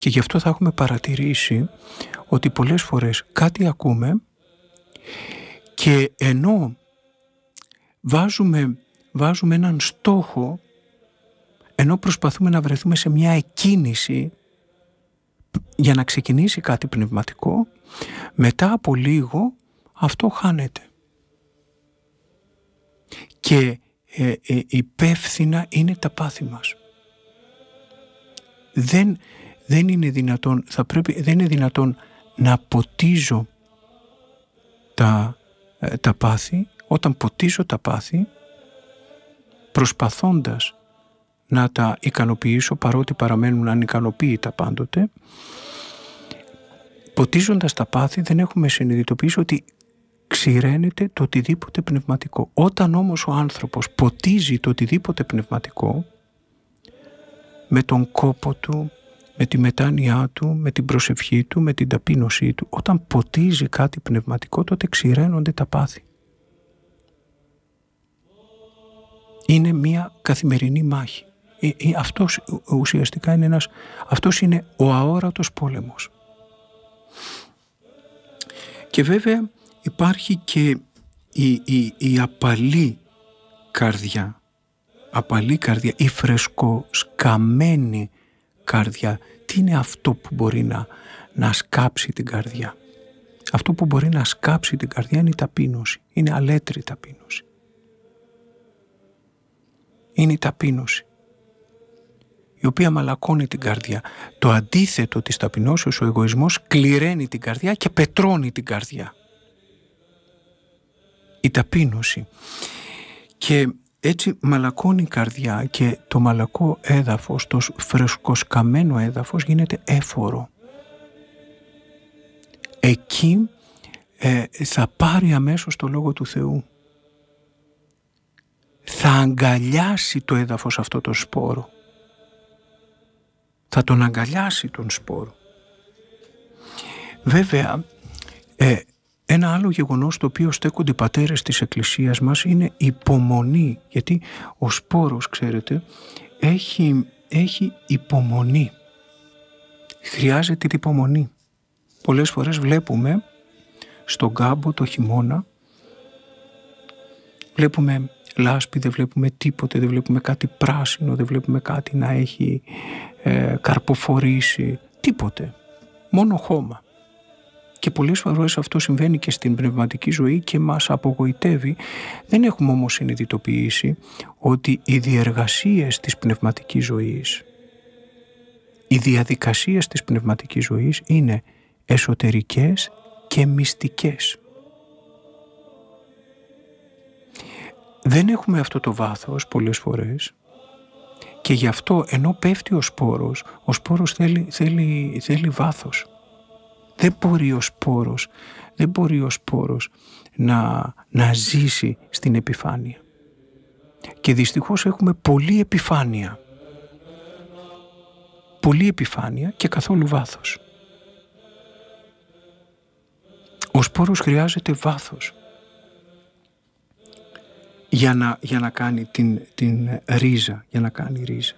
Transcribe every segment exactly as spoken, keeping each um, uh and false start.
Και γι' αυτό θα έχουμε παρατηρήσει ότι πολλές φορές κάτι ακούμε και ενώ βάζουμε, βάζουμε έναν στόχο, ενώ προσπαθούμε να βρεθούμε σε μια εκκίνηση για να ξεκινήσει κάτι πνευματικό, μετά από λίγο αυτό χάνεται. Και ε, ε, υπεύθυνα είναι τα πάθη μας. Δεν, δεν είναι δυνατόν, θα πρέπει, δεν είναι δυνατόν να ποτίζω τα, ε, τα πάθη. Όταν ποτίζω τα πάθη, προσπαθώντας να τα ικανοποιήσω, παρότι παραμένουν ανικανοποίητα πάντοτε, ποτίζοντας τα πάθη δεν έχουμε συνειδητοποιήσει ότι ξηραίνεται το οτιδήποτε πνευματικό. Όταν όμως ο άνθρωπος ποτίζει το οτιδήποτε πνευματικό, με τον κόπο του, με τη μετάνοιά του, με την προσευχή του, με την ταπείνωσή του, όταν ποτίζει κάτι πνευματικό, τότε ξηραίνονται τα πάθη. Είναι μια καθημερινή μάχη. Αυτός ουσιαστικά είναι ένας, αυτός είναι ο αόρατος πόλεμος. Και βέβαια υπάρχει και η, η, η απαλή καρδιά, απαλή καρδιά, η φρεσκοσκαμμένη καρδιά. Τι είναι αυτό που μπορεί να, να σκάψει την καρδιά? Αυτό που μπορεί να σκάψει την καρδιά είναι η ταπείνωση, είναι αλέτρη ταπείνωση. Είναι η ταπείνωση, η οποία μαλακώνει την καρδιά. Το αντίθετο της ταπεινώσεως, ο εγωισμός, κληραίνει την καρδιά και πετρώνει την καρδιά. Η ταπείνωση. Και έτσι μαλακώνει η καρδιά και το μαλακό έδαφος, το φρεσκοσκαμμένο έδαφος γίνεται έφορο. Εκεί ε, θα πάρει αμέσως το Λόγο του Θεού. Θα αγκαλιάσει το έδαφος αυτό το σπόρο. Θα τον αγκαλιάσει τον σπόρο. Βέβαια, ε, ένα άλλο γεγονός το οποίο στέκονται οι πατέρες της Εκκλησίας μας είναι η υπομονή. Γιατί ο σπόρος, ξέρετε, έχει, έχει υπομονή. Χρειάζεται την υπομονή. Πολλές φορές βλέπουμε στον κάμπο το χειμώνα, βλέπουμε λάσπη, δεν βλέπουμε τίποτε, δεν βλέπουμε κάτι πράσινο, δεν βλέπουμε κάτι να έχει ε, καρποφορήσει, τίποτε, μόνο χώμα. Και πολλές φορές αυτό συμβαίνει και στην πνευματική ζωή και μας απογοητεύει. Δεν έχουμε όμως συνειδητοποιήσει ότι οι διεργασίες της πνευματικής ζωής, οι διαδικασίες της πνευματικής ζωής είναι εσωτερικές και μυστικές. Δεν έχουμε αυτό το βάθος πολλές φορές και γι' αυτό ενώ πέφτει ο σπόρος, ο σπόρος θέλει, θέλει, θέλει βάθος. Δεν μπορεί ο σπόρος, δεν μπορεί ο σπόρος να, να ζήσει στην επιφάνεια. Και δυστυχώς έχουμε πολλή επιφάνεια. Πολλή επιφάνεια και καθόλου βάθος. Ο σπόρος χρειάζεται βάθος για να, για να κάνει την, την ρίζα, για να κάνει ρίζα.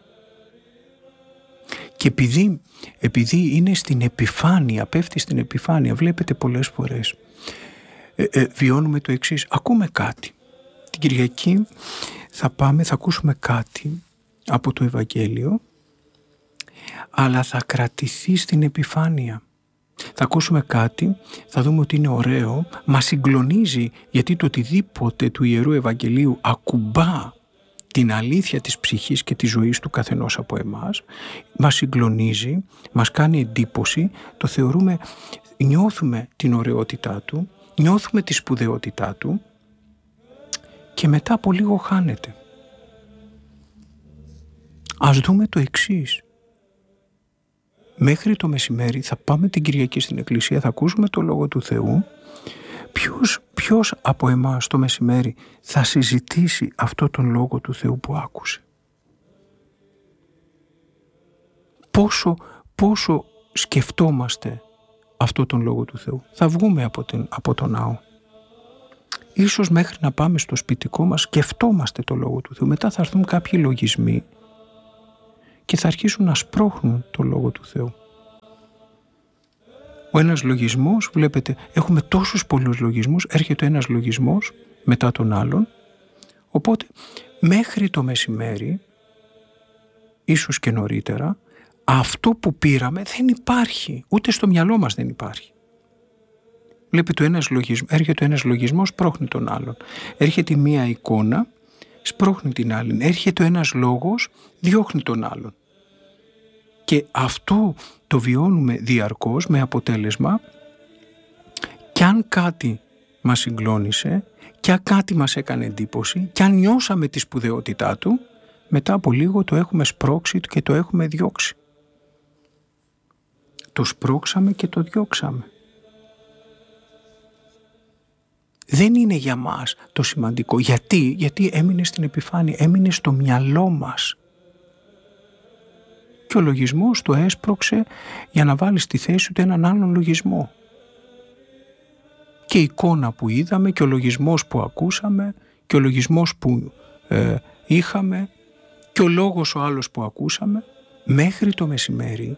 Και επειδή, επειδή είναι στην επιφάνεια, πέφτει στην επιφάνεια, βλέπετε πολλές φορές, ε, ε, βιώνουμε το εξής, ακούμε κάτι. Την Κυριακή θα πάμε, θα ακούσουμε κάτι από το Ευαγγέλιο, αλλά θα κρατηθεί στην επιφάνεια. Θα ακούσουμε κάτι, θα δούμε ότι είναι ωραίο, μας συγκλονίζει γιατί το οτιδήποτε του Ιερού Ευαγγελίου ακουμπά την αλήθεια της ψυχής και της ζωής του καθενός από εμάς, μας συγκλονίζει, μας κάνει εντύπωση, το θεωρούμε, νιώθουμε την ωραιότητά του, νιώθουμε τη σπουδαιότητά του και μετά από λίγο χάνεται. Ας δούμε το εξής. Μέχρι το μεσημέρι θα πάμε την Κυριακή στην Εκκλησία, θα ακούσουμε το Λόγο του Θεού. Ποιος, ποιος από εμάς το μεσημέρι θα συζητήσει αυτό τον Λόγο του Θεού που άκουσε? Πόσο, πόσο σκεφτόμαστε αυτό τον Λόγο του Θεού? Θα βγούμε από, την, από τον ναό. Ίσως μέχρι να πάμε στο σπιτικό μας σκεφτόμαστε το Λόγο του Θεού. Μετά θα έρθουν κάποιοι λογισμοί και θα αρχίσουν να σπρώχνουν το Λόγο του Θεού. Ο ένας λογισμός, βλέπετε, έχουμε τόσους πολλούς λογισμούς, έρχεται ένας λογισμός μετά τον άλλον, οπότε μέχρι το μεσημέρι, ίσως και νωρίτερα, αυτό που πήραμε δεν υπάρχει, ούτε στο μυαλό μας δεν υπάρχει. Βλέπετε, ένας λογισμ, έρχεται ένας λογισμός, σπρώχνει τον άλλον. Έρχεται μία εικόνα, σπρώχνει την άλλη. Έρχεται ένας λόγος, διώχνει τον άλλον. Και αυτό το βιώνουμε διαρκώς, με αποτέλεσμα, κι αν κάτι μας συγκλώνησε, κι αν κάτι μας έκανε εντύπωση, κι αν νιώσαμε τη σπουδαιότητά του, μετά από λίγο το έχουμε σπρώξει και το έχουμε διώξει. Το σπρώξαμε και το διώξαμε. Δεν είναι για μας το σημαντικό. Γιατί, γιατί έμεινε στην επιφάνεια, έμεινε στο μυαλό μας. Και ο λογισμός το έσπρωξε για να βάλει στη θέση του έναν άλλον λογισμό. Και η εικόνα που είδαμε και ο λογισμός που ακούσαμε και ο λογισμός που ε, είχαμε και ο λόγος ο άλλος που ακούσαμε, μέχρι το μεσημέρι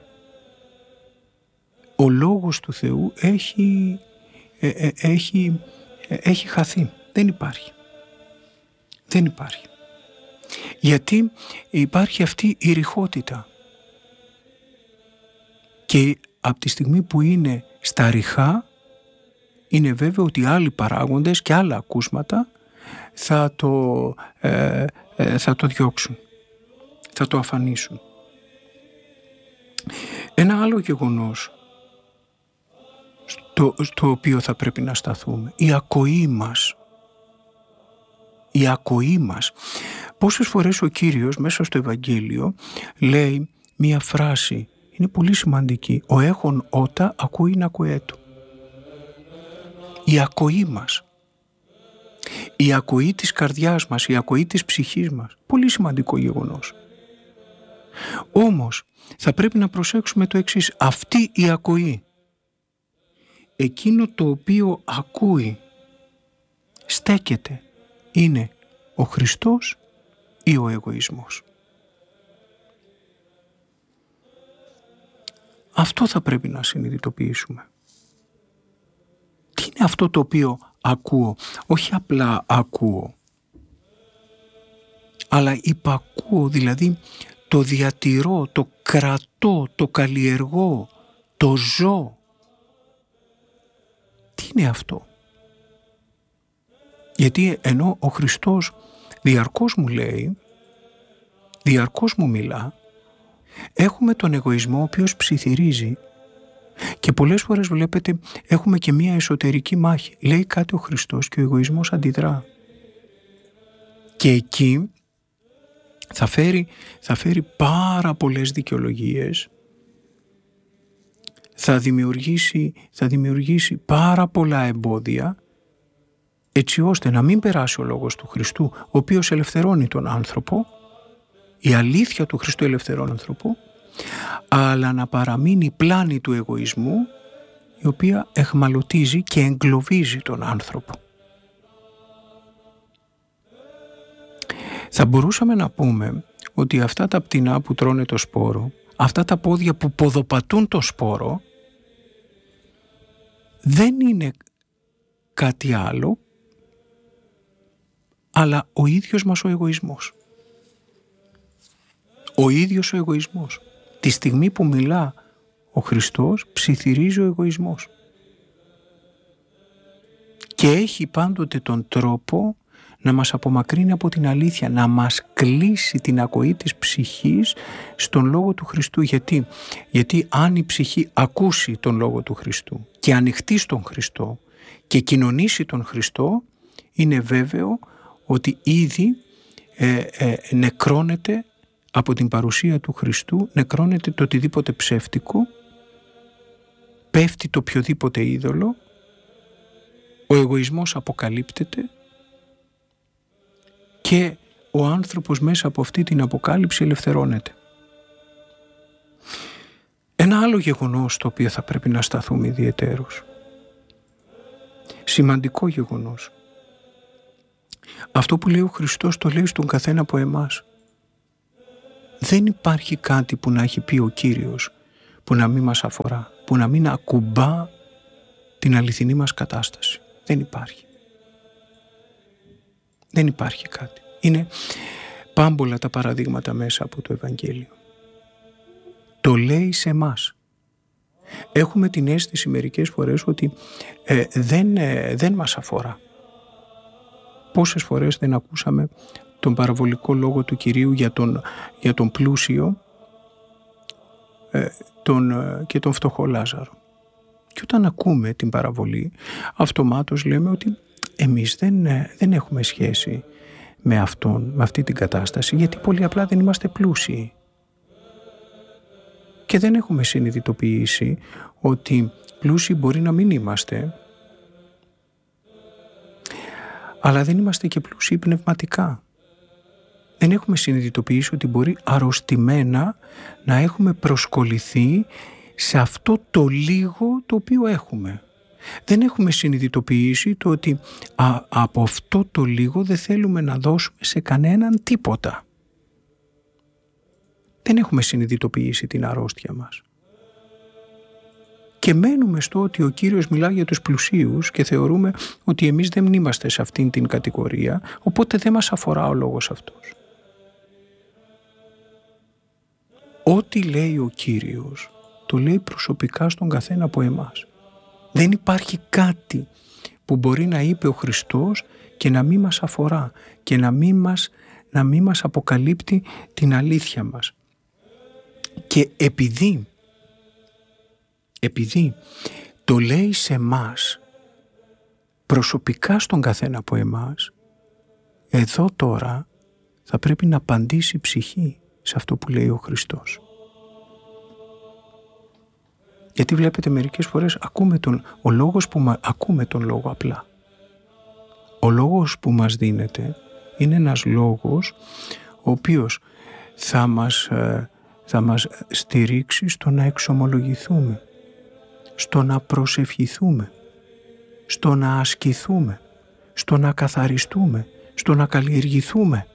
ο λόγος του Θεού έχει, ε, ε, έχει, ε, έχει χαθεί. Δεν υπάρχει. Δεν υπάρχει. Γιατί υπάρχει αυτή η ρηχότητα. Και από τη στιγμή που είναι στα ρηχά, είναι βέβαιο ότι άλλοι παράγοντες και άλλα ακούσματα θα το, ε, ε, θα το διώξουν, θα το αφανίσουν. Ένα άλλο γεγονός στο, στο οποίο θα πρέπει να σταθούμε, η ακοή μας. Η ακοή μας. Πόσες φορές ο Κύριος μέσα στο Ευαγγέλιο λέει μία φράση, είναι πολύ σημαντική, ο έχων ότα ακούει να ακουέτου. Η ακοή μας, η ακοή της καρδιάς μας, η ακοή της ψυχής μας, πολύ σημαντικό γεγονός. Όμως θα πρέπει να προσέξουμε το εξής, αυτή η ακοή, εκείνο το οποίο ακούει, στέκεται, είναι ο Χριστός ή ο εγωισμός. Αυτό θα πρέπει να συνειδητοποιήσουμε. Τι είναι αυτό το οποίο ακούω? Όχι απλά ακούω, αλλά υπακούω, δηλαδή το διατηρώ, το κρατώ, το καλλιεργώ, το ζω. Τι είναι αυτό? Γιατί ενώ ο Χριστός διαρκώς μου λέει, διαρκώς μου μιλά, έχουμε τον εγωισμό ο οποίος ψιθυρίζει και πολλές φορές βλέπετε έχουμε και μία εσωτερική μάχη. Λέει κάτι ο Χριστός και ο εγωισμός αντιδρά. Και εκεί θα φέρει, θα φέρει πάρα πολλές δικαιολογίες, θα δημιουργήσει, θα δημιουργήσει πάρα πολλά εμπόδια, έτσι ώστε να μην περάσει ο λόγος του Χριστού, ο οποίος ελευθερώνει τον άνθρωπο, η αλήθεια του Χριστού ελευθερώνει τον άνθρωπο, αλλά να παραμείνει η πλάνη του εγωισμού, η οποία εχμαλωτίζει και εγκλωβίζει τον άνθρωπο. Θα μπορούσαμε να πούμε ότι αυτά τα πτηνά που τρώνε το σπόρο, αυτά τα πόδια που ποδοπατούν το σπόρο, δεν είναι κάτι άλλο, αλλά ο ίδιος μας ο εγωισμός. Ο ίδιος ο εγωισμός. Τη στιγμή που μιλά ο Χριστός, ψιθυρίζει ο εγωισμός. Και έχει πάντοτε τον τρόπο να μας απομακρύνει από την αλήθεια, να μας κλείσει την ακοή της ψυχής στον Λόγο του Χριστού. Γιατί, Γιατί αν η ψυχή ακούσει τον Λόγο του Χριστού και ανοιχτεί στον Χριστό και κοινωνήσει τον Χριστό, είναι βέβαιο ότι ήδη ε, ε, νεκρώνεται από την παρουσία του Χριστού, νεκρώνεται το οτιδήποτε ψεύτικο, πέφτει το οποιοδήποτε είδωλο, ο εγωισμός αποκαλύπτεται και ο άνθρωπος μέσα από αυτή την αποκάλυψη ελευθερώνεται. Ένα άλλο γεγονός στο οποίο θα πρέπει να σταθούμε ιδιαιτέρως, σημαντικό γεγονός, αυτό που λέει ο Χριστός το λέει στον καθένα από εμάς. Δεν υπάρχει κάτι που να έχει πει ο Κύριος που να μην μας αφορά, που να μην ακουμπά την αληθινή μας κατάσταση. Δεν υπάρχει. Δεν υπάρχει κάτι. Είναι πάμπολα τα παραδείγματα μέσα από το Ευαγγέλιο. Το λέει σε εμάς. Έχουμε την αίσθηση μερικές φορές ότι ε, δεν, ε, δεν μας αφορά. Πόσες φορές δεν ακούσαμε τον παραβολικό λόγο του Κυρίου για τον, για τον πλούσιο ε, τον, ε, και τον φτωχό Λάζαρο. Και όταν ακούμε την παραβολή, αυτομάτως λέμε ότι εμείς δεν, ε, δεν έχουμε σχέση με αυτόν, με αυτή την κατάσταση, γιατί πολύ απλά δεν είμαστε πλούσιοι. Και δεν έχουμε συνειδητοποιήσει ότι πλούσιοι μπορεί να μην είμαστε, αλλά δεν είμαστε και πλούσιοι πνευματικά. Δεν έχουμε συνειδητοποιήσει ότι μπορεί αρρωστημένα να έχουμε προσκολληθεί σε αυτό το λίγο το οποίο έχουμε. Δεν έχουμε συνειδητοποιήσει το ότι α, από αυτό το λίγο δεν θέλουμε να δώσουμε σε κανέναν τίποτα. Δεν έχουμε συνειδητοποιήσει την αρρώστια μας. Και μένουμε στο ότι ο Κύριος μιλά για τους πλουσίους και θεωρούμε ότι εμείς δεν είμαστε σε αυτήν την κατηγορία, οπότε δεν μας αφορά ο λόγος αυτός. Ό,τι λέει ο Κύριος, το λέει προσωπικά στον καθένα από εμάς. Δεν υπάρχει κάτι που μπορεί να είπε ο Χριστός και να μην μας αφορά και να μην μας, να μην μας αποκαλύπτει την αλήθεια μας. Και επειδή, επειδή το λέει σε εμάς, προσωπικά στον καθένα από εμάς, εδώ τώρα θα πρέπει να απαντήσει η ψυχή σε αυτό που λέει ο Χριστός. Γιατί βλέπετε μερικές φορές ακούμε τον, ο λόγος που μα, ακούμε τον λόγο απλά. Ο λόγος που μας δίνεται είναι ένας λόγος ο οποίος θα μας, θα μας στηρίξει στο να εξομολογηθούμε, στο να προσευχηθούμε, στο να ασκηθούμε, στο να καθαριστούμε, στο να καλλιεργηθούμε.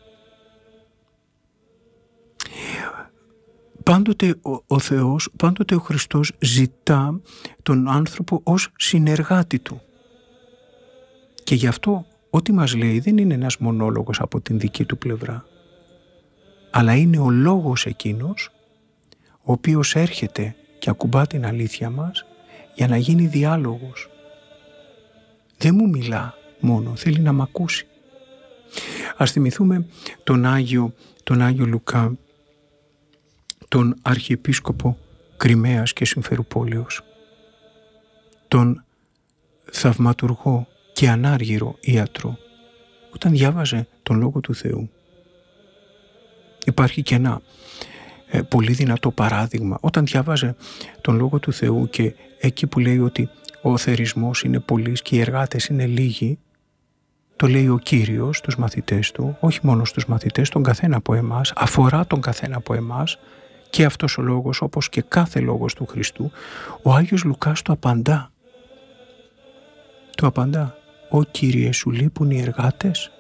Πάντοτε ο, ο Θεός, πάντοτε ο Χριστός ζητά τον άνθρωπο ως συνεργάτη του. Και γι' αυτό ό,τι μας λέει δεν είναι ένας μονόλογος από την δική του πλευρά, αλλά είναι ο λόγος εκείνος ο οποίος έρχεται και ακουμπά την αλήθεια μας για να γίνει διάλογος. Δεν μου μιλά μόνο, θέλει να μ' ακούσει. Ας θυμηθούμε τον Άγιο, τον Άγιο Λουκά, τον Αρχιεπίσκοπο Κριμαίας και Συμφερουπόλεως, τον θαυματουργό και ανάργυρο ιατρό. Όταν διάβαζε τον Λόγο του Θεού, υπάρχει και ένα ε, πολύ δυνατό παράδειγμα. Όταν διάβαζε τον Λόγο του Θεού και εκεί που λέει ότι ο θερισμός είναι πολύς και οι εργάτες είναι λίγοι, το λέει ο Κύριος στους μαθητές του, όχι μόνο στους μαθητές, τον καθένα από εμάς, αφορά τον καθένα από εμάς. Και αυτός ο λόγος, όπως και κάθε λόγος του Χριστού, ο Άγιος Λουκάς το απαντά. Το απαντά. «Ω Κύριε, σου λείπουν οι εργάτες?»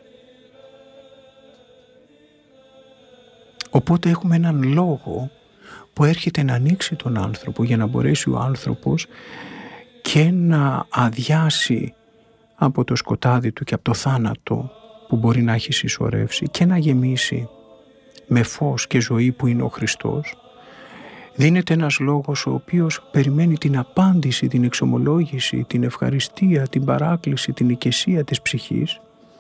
Οπότε έχουμε έναν λόγο που έρχεται να ανοίξει τον άνθρωπο για να μπορέσει ο άνθρωπος και να αδειάσει από το σκοτάδι του και από το θάνατο που μπορεί να έχει συσσωρεύσει και να γεμίσει με φως και ζωή που είναι ο Χριστός. Δίνεται ένας λόγος ο οποίος περιμένει την απάντηση, την εξομολόγηση, την ευχαριστία, την παράκληση, την οικεσία της ψυχής.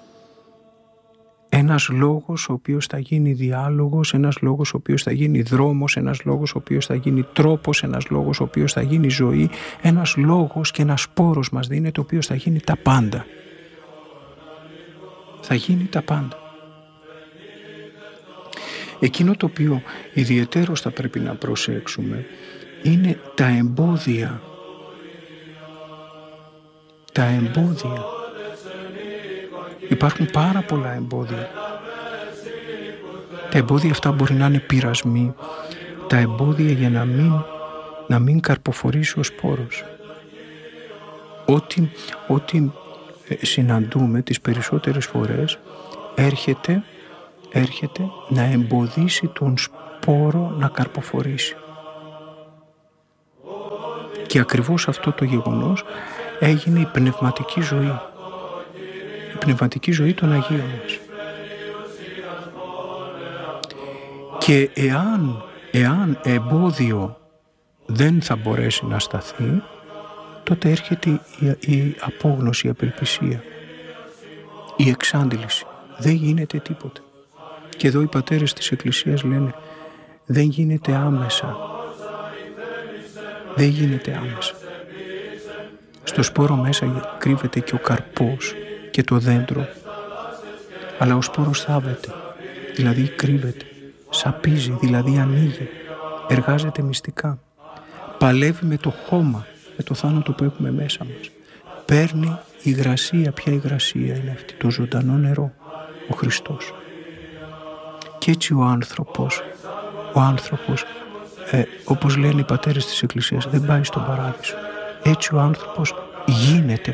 Ένας λόγος ο οποίος θα γίνει διάλογος, ένας λόγος ο οποίος θα γίνει δρόμος, ένας λόγος ο οποίος θα γίνει τρόπος, ένας λόγος ο οποίος θα γίνει ζωή, ένας λόγος και ένας σπόρος μας δίνεται ο οποίος θα γίνει τα πάντα. Θα γίνει τα πάντα. Εκείνο το οποίο ιδιαιτέρως θα πρέπει να προσέξουμε είναι τα εμπόδια. Τα εμπόδια. Υπάρχουν πάρα πολλά εμπόδια. Τα εμπόδια αυτά μπορεί να είναι πειρασμοί. Τα εμπόδια για να μην, να μην καρποφορήσει ο σπόρος. Ό,τι, ό,τι συναντούμε τις περισσότερες φορές έρχεται έρχεται να εμποδίσει τον σπόρο να καρποφορήσει. Και ακριβώς αυτό το γεγονός έγινε η πνευματική ζωή. Η πνευματική ζωή των Αγίων μας. Και εάν, εάν εμπόδιο δεν θα μπορέσει να σταθεί, τότε έρχεται η, η απόγνωση, η απελπισία, η εξάντληση. Δεν γίνεται τίποτε. Και εδώ οι πατέρες της Εκκλησίας λένε, δεν γίνεται άμεσα. Δεν γίνεται άμεσα. Στο σπόρο μέσα κρύβεται και ο καρπός και το δέντρο, αλλά ο σπόρος θάβεται, δηλαδή κρύβεται, σαπίζει, δηλαδή ανοίγει, εργάζεται μυστικά, παλεύει με το χώμα, με το θάνατο που έχουμε μέσα μας. Παίρνει υγρασία. Ποια υγρασία είναι αυτή? Το ζωντανό νερό, ο Χριστός. Και έτσι ο άνθρωπος, ο άνθρωπος, ε, όπως λένε οι πατέρες της Εκκλησίας, δεν πάει στον παράδεισο. Έτσι ο άνθρωπος γίνεται